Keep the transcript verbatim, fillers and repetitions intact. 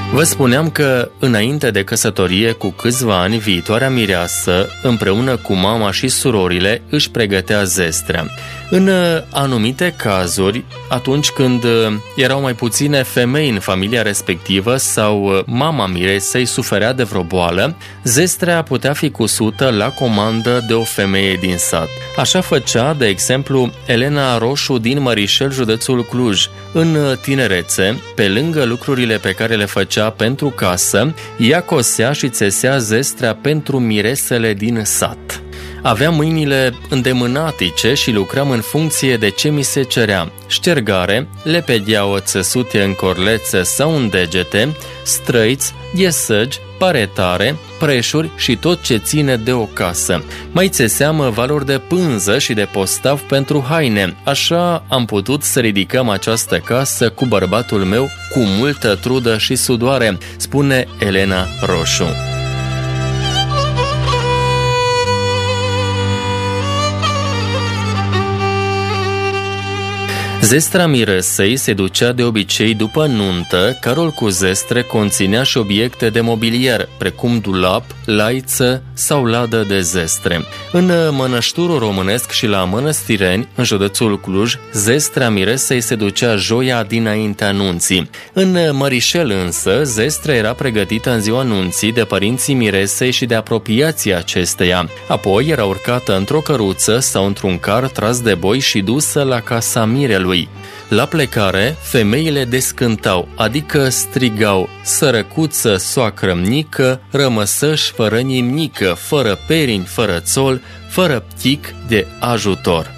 Vă spuneam că, înainte de căsătorie, cu câțiva ani, viitoarea mireasă, împreună cu mama și surorile, își pregătea zestrea. În anumite cazuri, atunci când erau mai puține femei în familia respectivă sau mama miresei suferea de vreo boală, zestrea putea fi cusută la comandă de o femeie din sat. Așa făcea, de exemplu, Elena Roșu din Mărișel, județul Cluj. În tinerețe, pe lângă lucrurile pe care le făcea pentru casă, ea cosea și țesea zestrea pentru miresele din sat. Aveam mâinile îndemânatice și lucram în funcție de ce mi se cerea. Ștergare, lepedea o țesute în corlețe sau în degete, străiți, ghesăgi, paretare, preșuri și tot ce ține de o casă. Mai țeseam valori de pânză și de postav pentru haine. Așa am putut să ridicăm această casă cu bărbatul meu cu multă trudă și sudoare, spune Elena Roșu. Zestra miresei se ducea de obicei după nuntă, carul cu zestre conținea și obiecte de mobilier, precum dulap, laiță sau ladă de zestre. În mănășturul românesc și la Mănăstireni, în județul Cluj, zestrea miresei se ducea joia dinaintea nunții. În Mărișel însă, zestrea era pregătită în ziua nunții de părinții miresei și de apropiații acesteia. Apoi era urcată într-o căruță sau într-un car tras de boi și dusă la casa mirelui. La plecare, femeile descântau, adică strigau: sărăcuță, soacră-mnică, rămăsăși fără nimică, fără perini, fără țol, fără ptic de ajutor.